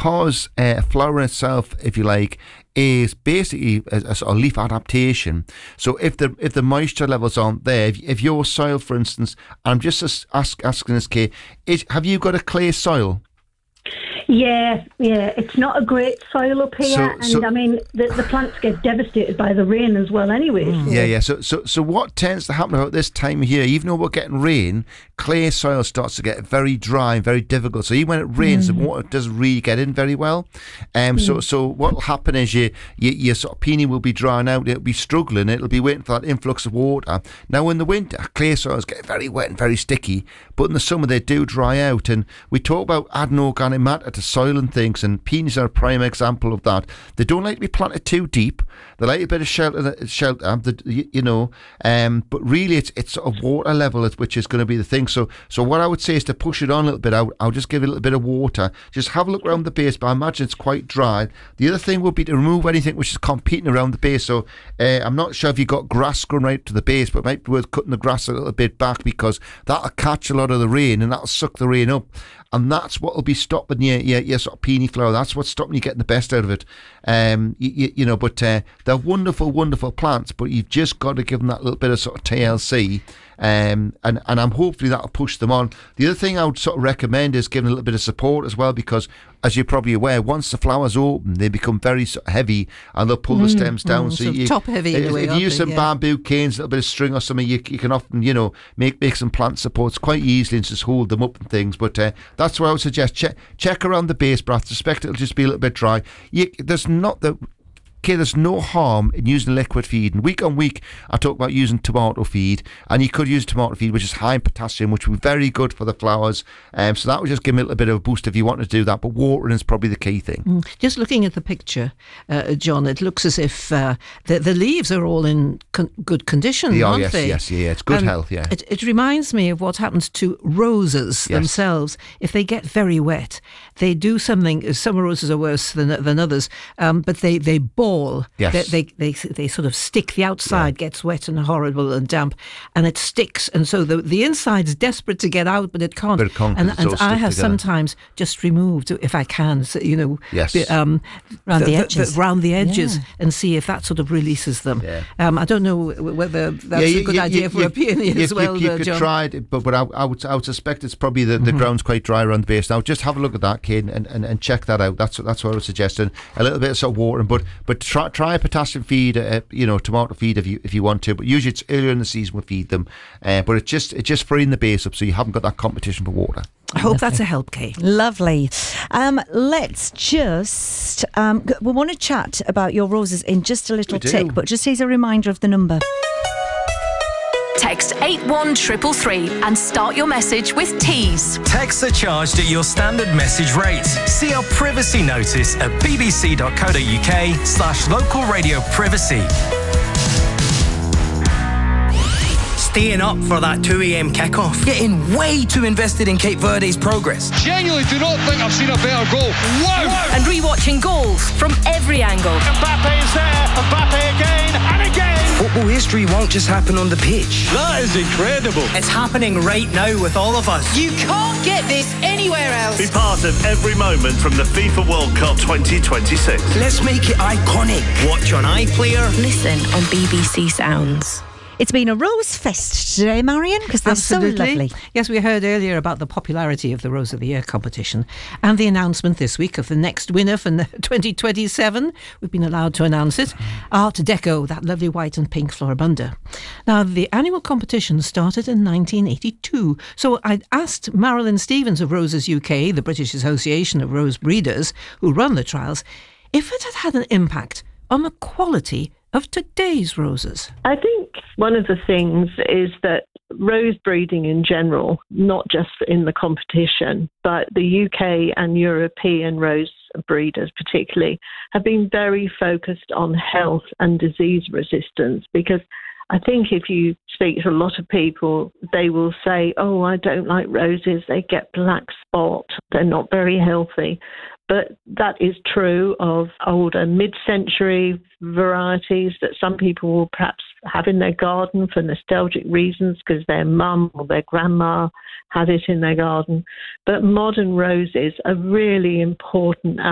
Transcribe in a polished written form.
because flowering itself, if you like, is basically a sort of leaf adaptation. So if the moisture levels aren't there, if your soil, for instance, I'm just asking this, Kay, have you got a clay soil? Yeah, it's not a great soil up here, and I mean the plants get devastated by the rain as well. Anyway, So what tends to happen about this time of year? Even though we're getting rain, clay soil starts to get very dry and very difficult. So even when it rains, the water doesn't really get in very well. So what will happen is your sort of peony will be drying out. It'll be struggling. It'll be waiting for that influx of water. Now in the winter, clay soils get very wet and very sticky, but in the summer they do dry out. And we talk about adding organic matter to soil and things, and peonies are a prime example of that. They don't like to be planted too deep. They like a bit of shelter, but really it's sort of water level which is going to be the thing. So what I would say is to push it on a little bit. I'll just give it a little bit of water. Just have a look around the base, but I imagine it's quite dry. The other thing would be to remove anything which is competing around the base. So I'm not sure if you've got grass growing right to the base, but it might be worth cutting the grass a little bit back, because that'll catch a lot of the rain and that'll suck the rain up. And that's what will be stopping your sort of peony flower. That's what's stopping you getting the best out of it. But they're wonderful, wonderful plants, but you've just got to give them that little bit of sort of TLC. And I'm hopefully that'll push them on. The other thing I would sort of recommend is giving a little bit of support as well, because as you're probably aware, once the flowers open, they become very sort of heavy and they'll pull the stems down. So top heavy in a way. If you use some bamboo canes, a little bit of string or something, you can often, make some plant supports quite easily and just hold them up and things. But that's what I would suggest. Check around the base, but I suspect it'll just be a little bit dry. There's no harm in using liquid feed. And week on week, I talk about using tomato feed, and you could use tomato feed, which is high in potassium, which would be very good for the flowers. So that would just give them a little bit of a boost if you want to do that. But watering is probably the key thing. Just looking at the picture, John, it looks as if the leaves are all in good condition, aren't they? Yes, it's good health, yeah. It reminds me of what happens to roses themselves. If they get very wet, they do something. Some roses are worse than others, but they ball. Yes. They sort of stick. The outside gets wet and horrible and damp, and it sticks. And so the inside's desperate to get out, but it can't. And I have sometimes just removed, if I can, round the edges, and see if that sort of releases them. Yeah. I don't know whether that's a good idea for a peony as well. You could try it, but I would suspect it's probably the ground's quite dry around the base. Now just have a look at that, Kane, and check that out. That's what I would suggest. And a little bit of sort of watering, but try a potassium feed, tomato feed if you want to. But usually it's earlier in the season we feed them. But it's just freeing the base up, so you haven't got that competition for water. I hope that's a help, Kay. Lovely. Let's just we want to chat about your roses in just a little tick, but just as a reminder of the number. Text 81333 and start your message with Tees. Texts are charged at your standard message rate. See our privacy notice at bbc.co.uk/local radio privacy. Staying up for that 2 a.m. kickoff. Getting way too invested in Cape Verde's progress. Genuinely do not think I've seen a better goal. Wow! And rewatching goals from every angle. Mbappe is there. Mbappe again and again. Football history won't just happen on the pitch. That is incredible. It's happening right now with all of us. You can't get this anywhere else. Be part of every moment from the FIFA World Cup 2026. Let's make it iconic. Watch on iPlayer. Listen on BBC Sounds. It's been a rose fest today, Marion, because they're so lovely. Yes, we heard earlier about the popularity of the Rose of the Year competition and the announcement this week of the next winner for 2027. We've been allowed to announce it. Art Deco, that lovely white and pink Floribunda. Now, the annual competition started in 1982. So I asked Marilyn Stevens of Roses UK, the British Association of Rose Breeders, who run the trials, if it had had an impact on the quality of today's roses. I think one of the things is that rose breeding in general, not just in the competition, but the UK and European rose breeders particularly, have been very focused on health and disease resistance, because I think if you speak to a lot of people, they will say, oh, I don't like roses, they get black spot, they're not very healthy. But that is true of older mid-century varieties that some people will perhaps have in their garden for nostalgic reasons because their mum or their grandma had it in their garden. But modern roses are really important